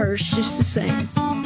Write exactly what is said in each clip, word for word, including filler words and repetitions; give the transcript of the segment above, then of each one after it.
hers just the same.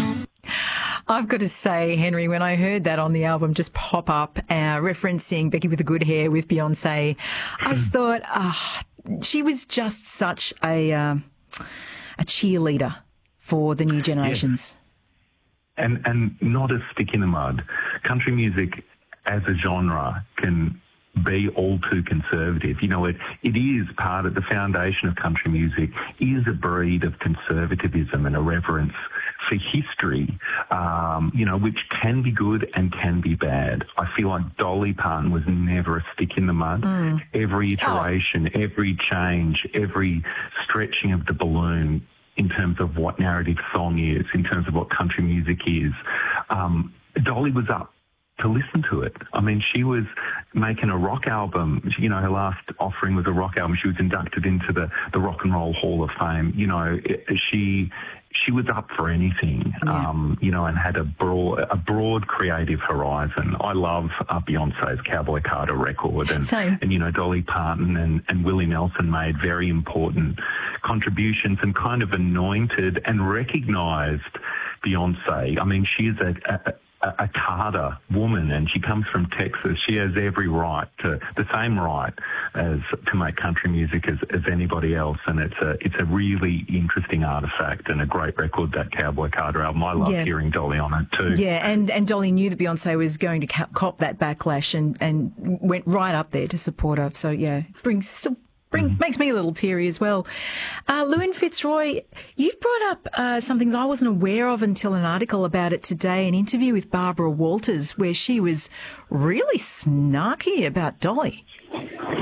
I've got to say, Henry, when I heard that on the album just pop up, uh, referencing Becky with the Good Hair with Beyonce, I just thought, ah, oh, she was just such a uh, a cheerleader for the new generations. Yes. And and not a stick in the mud. Country music as a genre can be all too conservative. You know, it, it is part of the foundation of country music is a breed of conservatism and a reverence for history, um, you know, which can be good and can be bad. I feel like Dolly Parton was never a stick in the mud. Mm. Every iteration, oh. every change, every stretching of the balloon in terms of what narrative song is, in terms of what country music is, um, Dolly was up to listen to it. I mean, she was making a rock album. You know, her last offering was a rock album. She was inducted into the, the Rock and Roll Hall of Fame. You know, it, she she was up for anything, yeah. um, you know, and had a broad, a broad creative horizon. I love uh, Beyonce's Cowboy Carter record. And, Same. and, you know, Dolly Parton and, and Willie Nelson made very important contributions and kind of anointed and recognised Beyonce. I mean, she is a, a a Carter woman, and she comes from Texas. She has every right to the same right as to make country music as, as anybody else, and it's a it's a really interesting artifact and a great record, that Cowboy Carter album. I love yeah. hearing Dolly on it too. Yeah, and, and Dolly knew that Beyonce was going to cop that backlash and, and went right up there to support her. So yeah, brings still. Bring, mm-hmm. Makes me a little teary as well. Uh, Lewin Fitzroy, you've brought up uh, something that I wasn't aware of until an article about it today, an interview with Barbara Walters, where she was really snarky about Dolly. Oh,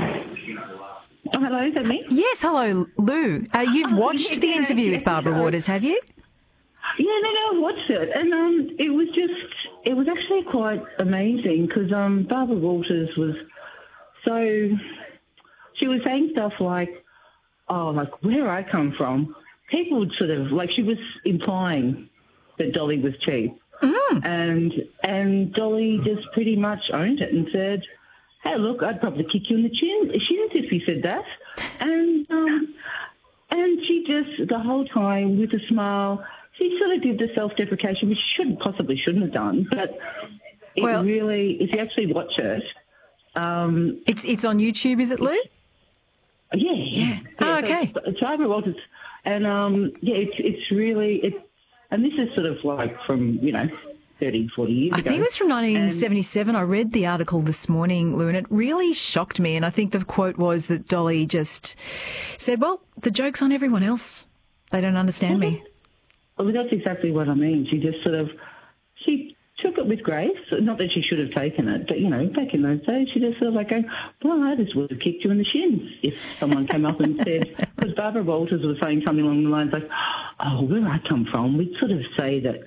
hello, is that me? Yes, hello, Lou. Uh, you've oh, watched yeah, the yeah, interview yeah, with Barbara yeah. Walters, have you? Yeah, no, no, I watched it, and um, it was just, it was actually quite amazing because um, Barbara Walters was so... She was saying stuff like, oh, like where I come from, people would sort of, like she was implying that Dolly was cheap. Mm. And and Dolly just pretty much owned it and said, hey, look, I'd probably kick you in the chin, shins if you said that. And, um, and she just, the whole time with a smile, she sort of did the self-deprecation, which she should, possibly shouldn't have done. But it well, really, if you actually watch it. Um, it's, it's on YouTube, is it, Lou? Yeah, yeah. yeah. Oh, okay. So it's Barbara Walters, and um, yeah, it's it's really it, and this is sort of like from you know thirty, forty years I ago. I think it was from nineteen seventy-seven. And I read the article this morning, Lou, and it really shocked me. And I think the quote was that Dolly just said, "Well, the joke's on everyone else. They don't understand well, me." Well, that's exactly what I mean. She just sort of she. took it with grace. Not that she should have taken it, but, you know, back in those days, she just sort of like going, well, I just would have kicked you in the shins if someone came up and said, because Barbara Walters was saying something along the lines like, oh, where I come from, we'd sort of say that,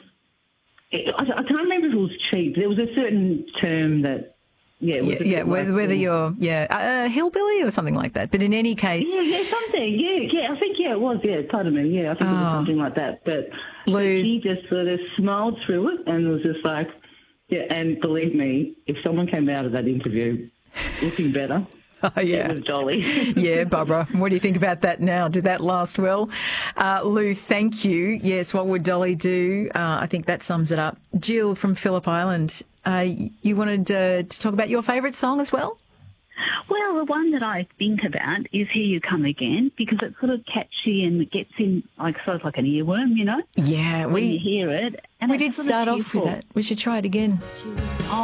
I, I can't remember if it was cheap. There was a certain term that, yeah, it was yeah, yeah whether, like, whether you're, yeah, a uh, hillbilly or something like that. But in any case. Yeah, yeah, something, yeah, yeah, I think, yeah, it was, yeah, pardon me, yeah, I think oh. it was something like that. But Lou, she just sort of smiled through it and was just like, yeah, and believe me, if someone came out of that interview looking better, oh, yeah. it was Dolly. Yeah, Barbara, what do you think about that now? Did that last well? Uh, Lou, thank you. Yes, what would Dolly do? Uh, I think that sums it up. Jill from Phillip Island, uh, you wanted uh, to talk about your favourite song as well? Well, the one that I think about is Here You Come Again, because it's sort of catchy and it gets in like sort of like an earworm, you know? Yeah. When we, you hear it. And we did start off with that. We should try it again. Oh.